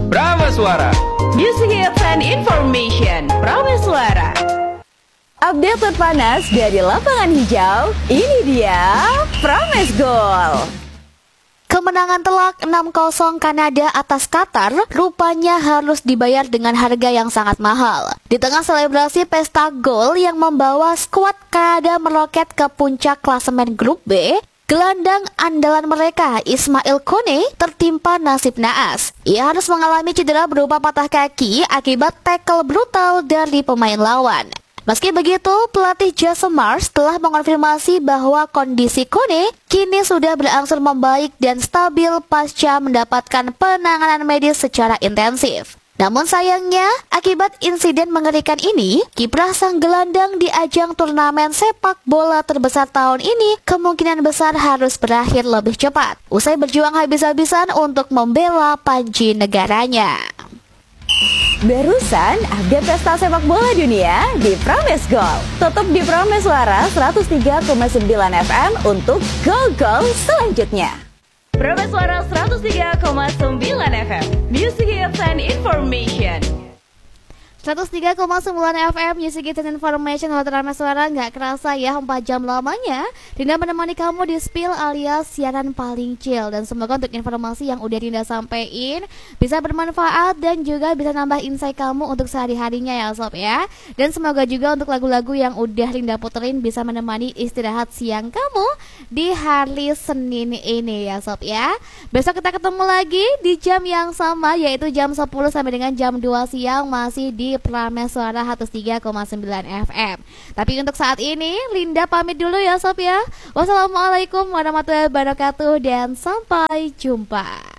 Prameswara. Music hits and information. Prameswara. Update terpanas dari lapangan hijau. Ini dia Prames Gol. Kemenangan telak 6-0 Kanada atas Qatar rupanya harus dibayar dengan harga yang sangat mahal. Di tengah selebrasi pesta gol yang membawa skuad Kanada meroket ke puncak klasemen grup B, gelandang andalan mereka, Ismail Kone, tertimpa nasib naas. Ia harus mengalami cedera berupa patah kaki akibat tackle brutal dari pemain lawan. Meski begitu, pelatih Jason Mars telah mengonfirmasi bahwa kondisi Kone kini sudah berangsur membaik dan stabil pasca mendapatkan penanganan medis secara intensif. Namun sayangnya, akibat insiden mengerikan ini, kiprah sang gelandang di ajang turnamen sepak bola terbesar tahun ini kemungkinan besar harus berakhir lebih cepat, usai berjuang habis-habisan untuk membela panji negaranya. Barusan update pesta sepak bola dunia di Prames Gol. Tetap di Prameswara 103,9 FM untuk gol-gol selanjutnya. Prameswara 103,9 FM. Music hits and information. 103,9 FM Music Hits and Information Hotel Prameswara. Nggak kerasa ya 4 jam lamanya Dinda menemani kamu di spill alias siaran paling chill. Dan semoga untuk informasi yang udah Dinda sampein bisa bermanfaat dan juga bisa nambah insight kamu untuk sehari-harinya ya sob ya. Dan semoga juga untuk lagu-lagu yang udah Dinda puterin bisa menemani istirahat siang kamu di hari Senin ini ya sob ya. Besok kita ketemu lagi di jam yang sama, yaitu jam 10 sampai dengan jam 2 siang masih di Prameswara 103,9 FM. Tapi untuk saat ini Linda pamit dulu ya sob ya. Wassalamualaikum warahmatullahi wabarakatuh dan sampai jumpa.